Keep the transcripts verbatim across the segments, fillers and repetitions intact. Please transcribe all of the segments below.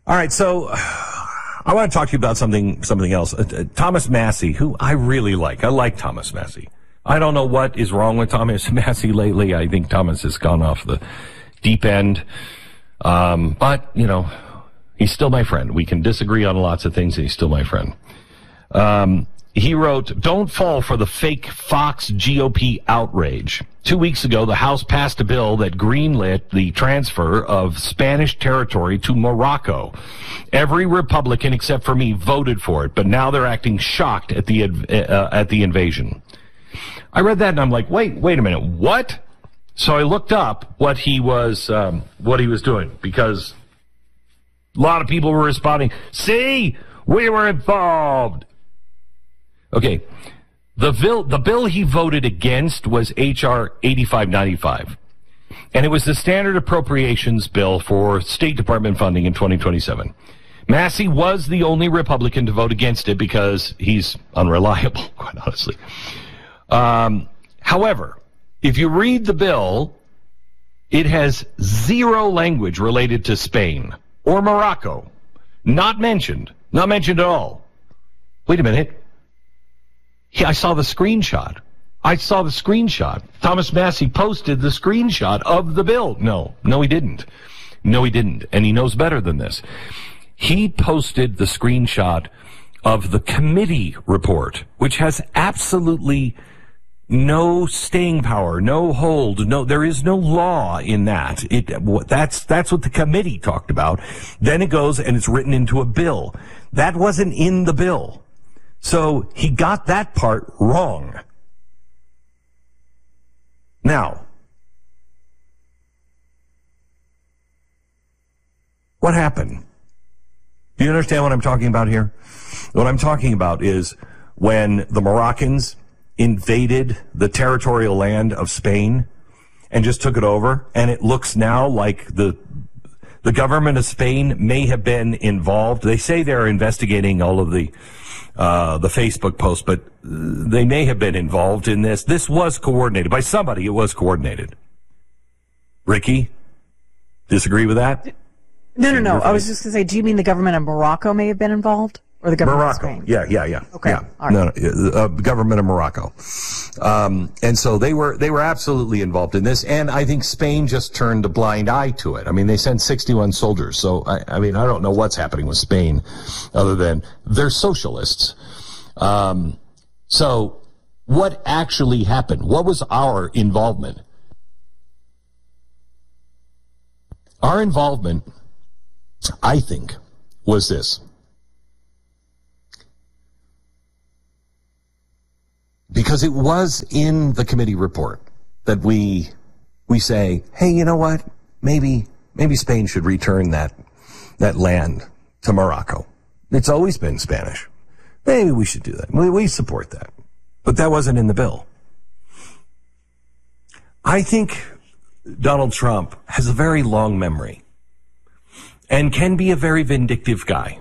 All right, so I want to talk to you about something something else. Uh, Thomas Massie, who I really like. I like Thomas Massie. I don't know what is wrong with Thomas Massie lately. I think Thomas has gone off the deep end. Um, but, you know, he's still my friend. We can disagree on lots of things, and he's still my friend. Um, he wrote, "Don't fall for the fake Fox G O P outrage. Two weeks ago, the House passed a bill that greenlit the transfer of Spanish territory to Morocco. Every Republican except for me voted for it, but now they're acting shocked at the uh, at the invasion." I read that and I'm like, wait, wait a minute, what? So I looked up what he was um, what he was doing, because a lot of people were responding, "See, we were involved." Okay, the bill the bill he voted against was H R eighty-five ninety-five, and it was the standard appropriations bill for State Department funding in twenty twenty-seven. Massie was the only Republican to vote against it because he's unreliable, quite honestly. Um, however, if you read the bill, it has zero language related to Spain or Morocco. Not mentioned. Not mentioned at all. Wait a minute. Yeah, I saw the screenshot. I saw the screenshot. Thomas Massie posted the screenshot of the bill. No, no, he didn't. No, he didn't. And he knows better than this. He posted the screenshot of the committee report, which has absolutely no staying power, no hold, no, there is no law in that. It, that's, that's what the committee talked about. Then it goes and it's written into a bill. That wasn't in the bill. So he got that part wrong. Now, what happened? Do you understand what I'm talking about here? What I'm talking about is when the Moroccans invaded the territorial land of Spain and just took it over, and it looks now like the the government of Spain may have been involved. They say they're investigating all of the uh the Facebook posts, but they may have been involved in this. This was coordinated by somebody. It was coordinated. Ricky, disagree with that? No, no, no. I was just going to say, do you mean the government of Morocco may have been involved? Or the government Morocco. of Spain? Yeah, yeah, yeah. Okay. Yeah. All right. No, no, uh, government of Morocco. Um, and so they were, they were absolutely involved in this. And I think Spain just turned a blind eye to it. I mean, they sent sixty-one soldiers. So, I, I mean, I don't know what's happening with Spain other than they're socialists. Um, so what actually happened? What was our involvement? Our involvement, I think, was this. Because it was in the committee report that we we say, hey, you know what? Maybe maybe Spain should return that that land to Morocco. It's always been Spanish. Maybe we should do that. We, we support that. But that wasn't in the bill. I think Donald Trump has a very long memory and can be a very vindictive guy.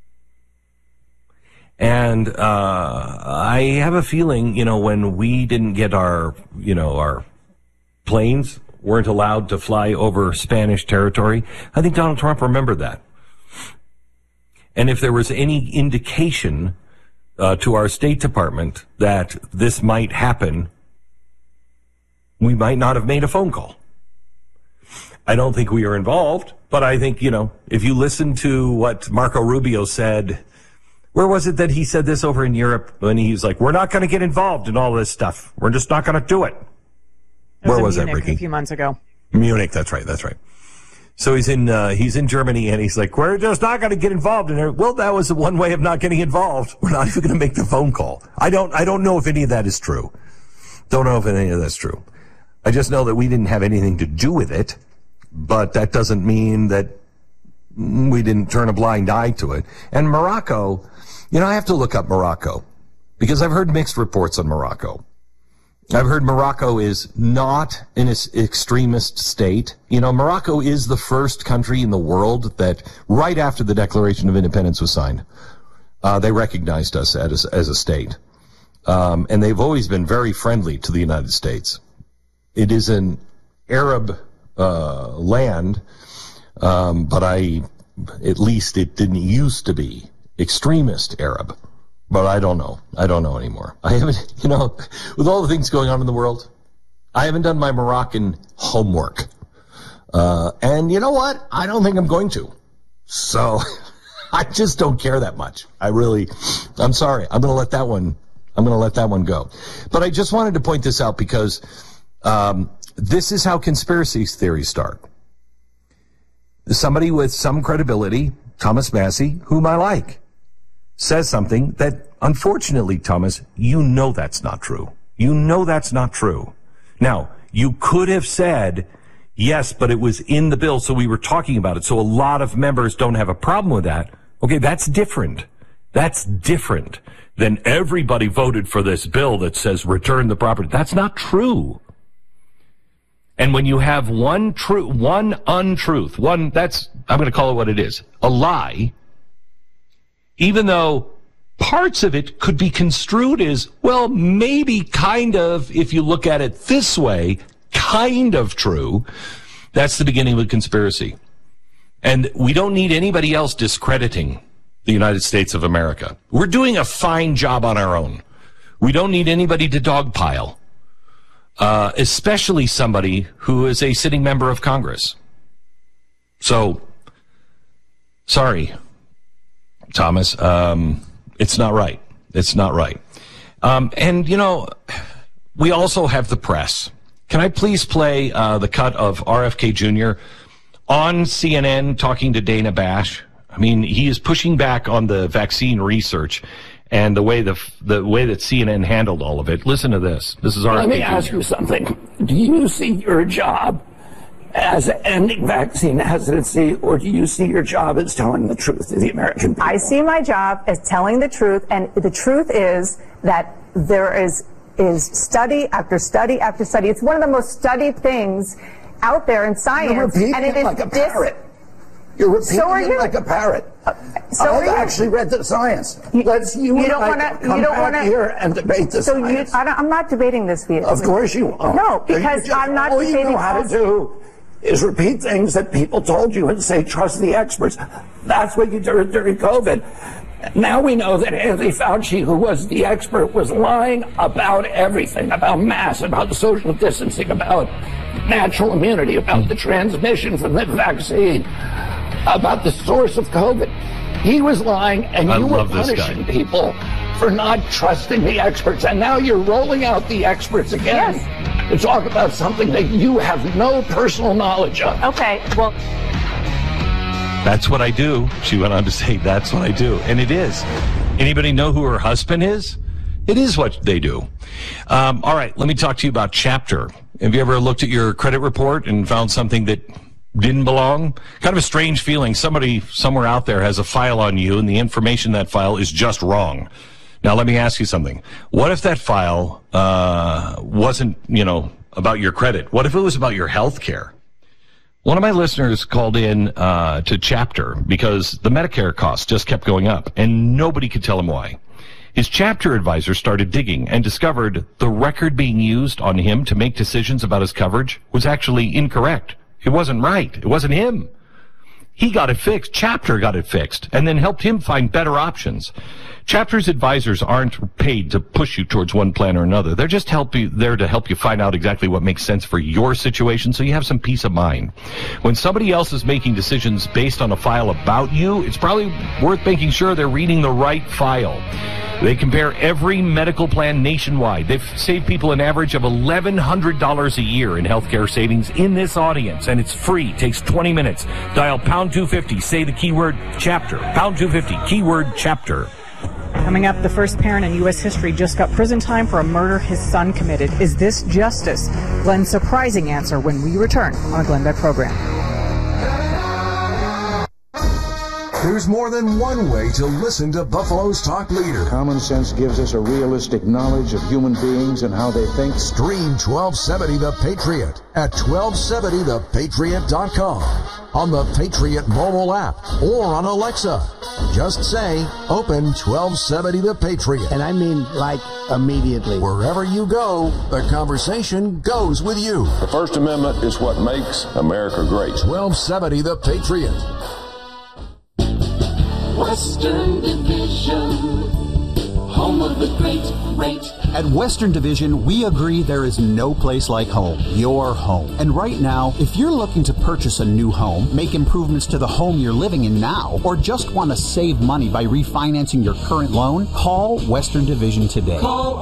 And uh I have a feeling, you know, when we didn't get our, you know, our planes weren't allowed to fly over Spanish territory, I think Donald Trump remembered that. And if there was any indication uh, to our State Department that this might happen, we might not have made a phone call. I don't think we are involved, but I think, you know, if you listen to what Marco Rubio said, where was it that he said this over in Europe when he was like, we're not going to get involved in all this stuff. We're just not going to do it. It was Where in was Munich that, Ricky? A few months ago. Munich, that's right, that's right. So he's in uh, he's in Germany, and he's like, we're just not going to get involved in it. Well, that was one way of not getting involved. We're not even going to make the phone call. I don't I don't know if any of that is true. Don't know if any of that's true. I just know that we didn't have anything to do with it, but that doesn't mean that we didn't turn a blind eye to it. And Morocco, you know, I have to look up Morocco because I've heard mixed reports on Morocco. I've heard Morocco is not an extremist state. You know, Morocco is the first country in the world that, right after the Declaration of Independence was signed, uh, they recognized us as, as a state. Um, and they've always been very friendly to the United States. It is an Arab uh, land, um, but I at least it didn't used to be, extremist Arab. But I don't know. I don't know anymore. I haven't, you know, with all the things going on in the world, I haven't done my Moroccan homework. Uh, and you know what? I don't think I'm going to. So I just don't care that much. I really, I'm sorry. I'm going to let that one, I'm going to let that one go. But I just wanted to point this out because, um, this is how conspiracy theories start. Somebody with some credibility, Thomas Massie, whom I like, says something that, unfortunately, Thomas, you know that's not true. You know that's not true. Now, you could have said, yes, but it was in the bill, so we were talking about it, so a lot of members don't have a problem with that. Okay, that's different. That's different than everybody voted for this bill that says return the property. That's not true. And when you have one true, one untruth, one, that's, I'm going to call it what it is, a lie, even though parts of it could be construed as, well, maybe kind of, if you look at it this way, kind of true, that's the beginning of a conspiracy. And we don't need anybody else discrediting the United States of America. We're doing a fine job on our own. We don't need anybody to dogpile. Uh, especially somebody who is a sitting member of Congress. So, sorry, Thomas, um, it's not right. It's not right. Um, and, you know, we also have the press. Can I please play uh, the cut of R F K Junior on C N N talking to Dana Bash? I mean, he is pushing back on the vaccine research and the way the the way that C N N handled all of it. Listen to this. This is our. Let me ask you something. Do you see your job as ending vaccine hesitancy, or do you see your job as telling the truth to the American people? I see my job as telling the truth, and the truth is that there is is study after study after study. It's one of the most studied things out there in science, You're repeating and it it is like a dis- parrot. You're repeating So are it you. like a parrot. Uh, so I've are you. actually read the science. You- Let's you, you and don't I wanna- come you don't back wanna- here and debate the So you, science. I don't, I'm not debating this with you. Of course you are. No, You because just- I'm not all you debating know how to false- do is repeat things that people told you and say, trust the experts. That's what you did during COVID. Now we know that Anthony Fauci, who was the expert, was lying about everything, about masks, about the social distancing, about natural immunity, about the transmission from the vaccine, about the source of COVID. He was lying, and I you were love this punishing guy. people for not trusting the experts. And now you're rolling out the experts again Yes. to talk about something that you have no personal knowledge of. Okay, well, That's what I do. She went on to say, that's what I do. And it is. Anybody know who her husband is? It is what they do. Um, all right, let me talk to you about Chapter. Have you ever looked at your credit report and found something that didn't belong? Kind of a strange feeling. Somebody somewhere out there has a file on you, and the information in that file is just wrong. Now, let me ask you something. What if that file uh, wasn't, you know, about your credit? What if it was about your health care? One of my listeners called in uh, to Chapter because the Medicare costs just kept going up, and nobody could tell him why. His Chapter advisor started digging and discovered the record being used on him to make decisions about his coverage was actually incorrect. It wasn't right. It wasn't him. He got it fixed. Chapter got it fixed and then helped him find better options. Chapter's advisors aren't paid to push you towards one plan or another. They're just help you, there to help you find out exactly what makes sense for your situation so you have some peace of mind. When somebody else is making decisions based on a file about you, it's probably worth making sure they're reading the right file. They compare every medical plan nationwide. They've saved people an average of eleven hundred dollars a year in healthcare savings in this audience, and it's free. It takes twenty minutes. Dial pound two fifty. Say the keyword Chapter. Pound two fifty. Keyword Chapter. Coming up, the first parent in U S history just got prison time for a murder his son committed. Is this justice? Glenn's surprising answer when we return on a Glenn Beck program. There's more than one way to listen to Buffalo's talk leader. Common sense gives us a realistic knowledge of human beings and how they think. Stream twelve seventy The Patriot at twelve seventy the patriot dot com, on the Patriot mobile app, or on Alexa. Just say, open twelve seventy The Patriot. And I mean, like, immediately. Wherever you go, the conversation goes with you. The First Amendment is what makes America great. twelve seventy The Patriot. Western Division, home of the great rate. At Western Division, we agree there is no place like home, your home. And right now, if you're looking to purchase a new home, make improvements to the home you're living in now, or just want to save money by refinancing your current loan, call Western Division today. Call